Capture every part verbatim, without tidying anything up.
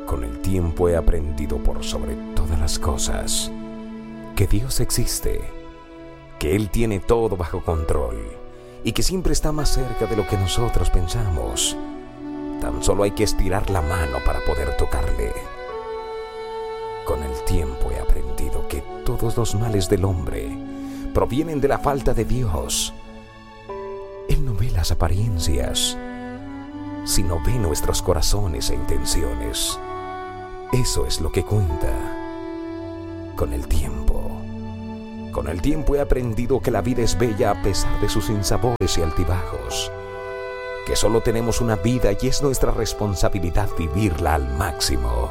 Con el tiempo he aprendido por sobre todas las cosas que Dios existe, que Él tiene todo bajo control y que siempre está más cerca de lo que nosotros pensamos. Tan solo hay que estirar la mano para poder tocarle. Con el tiempo he aprendido que todos los males del hombre provienen de la falta de Dios. Él no ve las apariencias, sino ve nuestros corazones e intenciones. Eso es lo que cuenta. Con el tiempo, con el tiempo he aprendido que la vida es bella a pesar de sus sinsabores y altibajos, que solo tenemos una vida y es nuestra responsabilidad vivirla al máximo.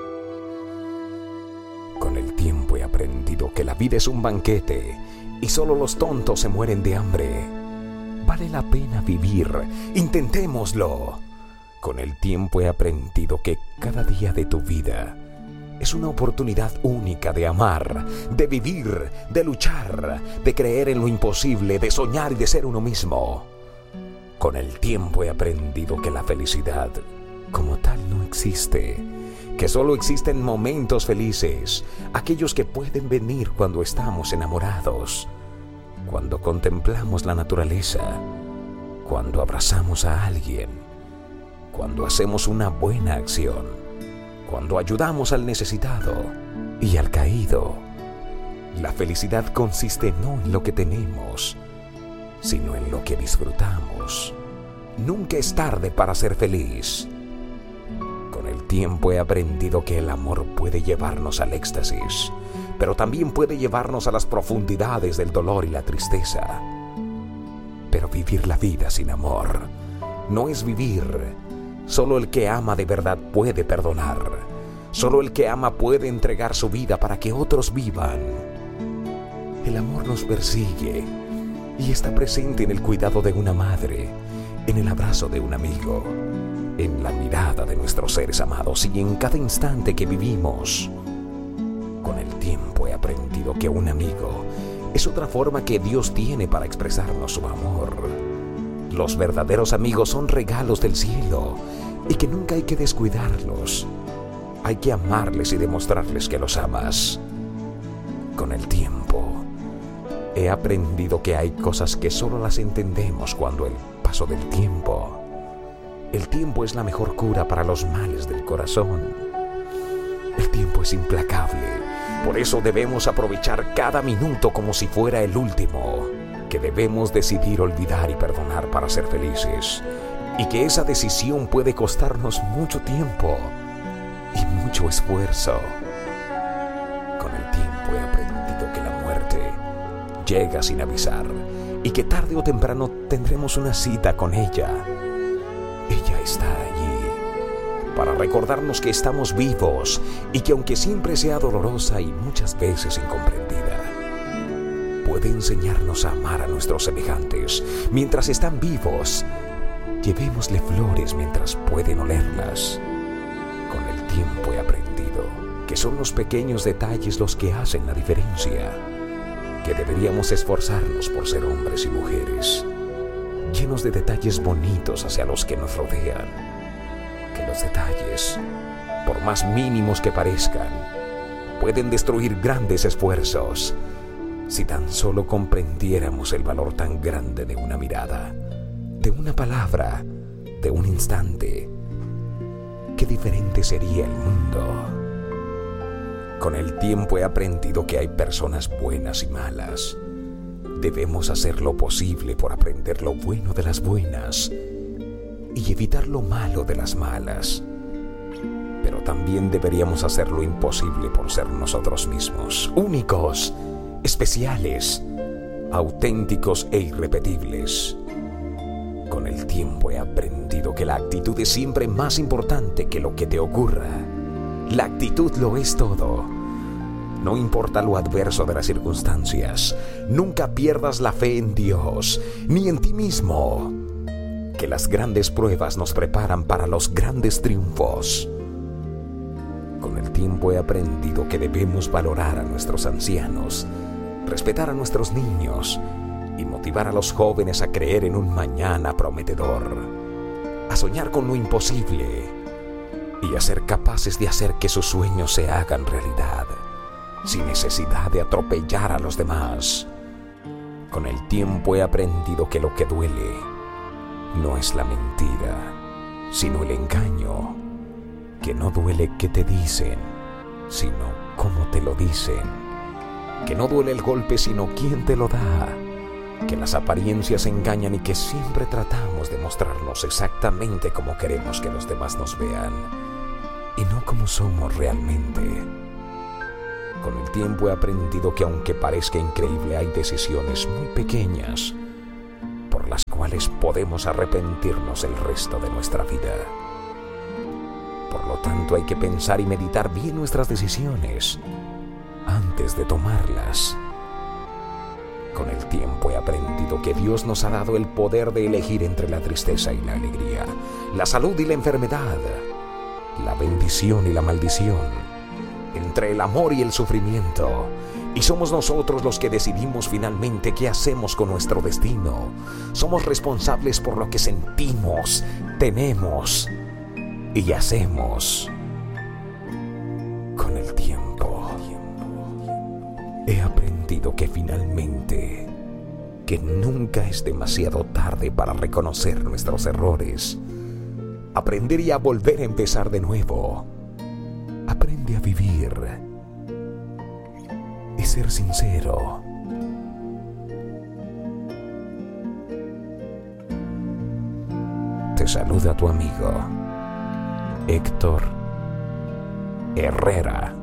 Con el tiempo he aprendido que la vida es un banquete y solo los tontos se mueren de hambre. Vale la pena vivir, intentémoslo. Con el tiempo he aprendido que cada día de tu vida es una oportunidad única de amar, de vivir, de luchar, de creer en lo imposible, de soñar y de ser uno mismo. Con el tiempo he aprendido que la felicidad como tal no existe, que solo existen momentos felices, aquellos que pueden venir cuando estamos enamorados, cuando contemplamos la naturaleza, cuando abrazamos a alguien, cuando hacemos una buena acción, cuando ayudamos al necesitado y al caído. La felicidad consiste no en lo que tenemos, sino en lo que disfrutamos. Nunca es tarde para ser feliz. Con el tiempo he aprendido que el amor puede llevarnos al éxtasis, pero también puede llevarnos a las profundidades del dolor y la tristeza. Pero vivir la vida sin amor no es vivir. Solo el que ama de verdad puede perdonar. Solo el que ama puede entregar su vida para que otros vivan. El amor nos persigue y está presente en el cuidado de una madre, en el abrazo de un amigo, en la mirada de nuestros seres amados y en cada instante que vivimos. Con el tiempo he aprendido que un amigo es otra forma que Dios tiene para expresarnos su amor. Los verdaderos amigos son regalos del cielo y que nunca hay que descuidarlos. Hay que amarles y demostrarles que los amas. Con el tiempo, he aprendido que hay cosas que solo las entendemos cuando el paso del tiempo. El tiempo es la mejor cura para los males del corazón. El tiempo es implacable, por eso debemos aprovechar cada minuto como si fuera el último. Que debemos decidir olvidar y perdonar para ser felices, y que esa decisión puede costarnos mucho tiempo y mucho esfuerzo. Con el tiempo he aprendido que la muerte llega sin avisar y que tarde o temprano tendremos una cita con ella. Ella está allí para recordarnos que estamos vivos y que aunque siempre sea dolorosa y muchas veces incomprendida, puede enseñarnos a amar a nuestros semejantes mientras están vivos. Llevémosle flores mientras pueden olerlas. Con el tiempo he aprendido que son los pequeños detalles los que hacen la diferencia, que deberíamos esforzarnos por ser hombres y mujeres, llenos de detalles bonitos hacia los que nos rodean, que los detalles, por más mínimos que parezcan, pueden destruir grandes esfuerzos. Si tan solo comprendiéramos el valor tan grande de una mirada, de una palabra, de un instante, qué diferente sería el mundo. Con el tiempo he aprendido que hay personas buenas y malas. Debemos hacer lo posible por aprender lo bueno de las buenas y evitar lo malo de las malas. Pero también deberíamos hacer lo imposible por ser nosotros mismos, únicos, especiales, auténticos e irrepetibles. Con el tiempo he aprendido que la actitud es siempre más importante que lo que te ocurra. La actitud lo es todo. No importa lo adverso de las circunstancias, nunca pierdas la fe en Dios, ni en ti mismo. Que las grandes pruebas nos preparan para los grandes triunfos. Con el tiempo he aprendido que debemos valorar a nuestros ancianos, respetar a nuestros niños y motivar a los jóvenes a creer en un mañana prometedor, a soñar con lo imposible y a ser capaces de hacer que sus sueños se hagan realidad, sin necesidad de atropellar a los demás. Con el tiempo he aprendido que lo que duele no es la mentira, sino el engaño, que no duele que te dicen, sino cómo te lo dicen, que no duele el golpe sino quién te lo da, que las apariencias engañan y que siempre tratamos de mostrarnos exactamente como queremos que los demás nos vean y no como somos realmente. Con el tiempo he aprendido que aunque parezca increíble, hay decisiones muy pequeñas por las cuales podemos arrepentirnos el resto de nuestra vida. Por lo tanto, hay que pensar y meditar bien nuestras decisiones antes de tomarlas. Con el tiempo he aprendido que Dios nos ha dado el poder de elegir entre la tristeza y la alegría, la salud y la enfermedad, la bendición y la maldición, entre el amor y el sufrimiento. Y somos nosotros los que decidimos finalmente qué hacemos con nuestro destino. Somos responsables por lo que sentimos, tenemos y hacemos. Con el tiempo he aprendido que finalmente, que nunca es demasiado tarde para reconocer nuestros errores, aprender y a volver a empezar de nuevo. Aprende a vivir y ser sincero. Te saluda tu amigo Héctor Herrera.